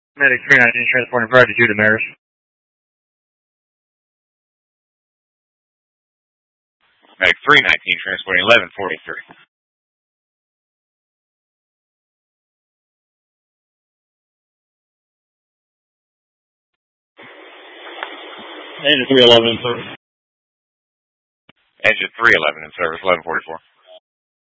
Medic 319 transporting prior to Judah Maris. Medic 319 transporting 1143. Engine 311 in service. Engine 311 in service, 1144.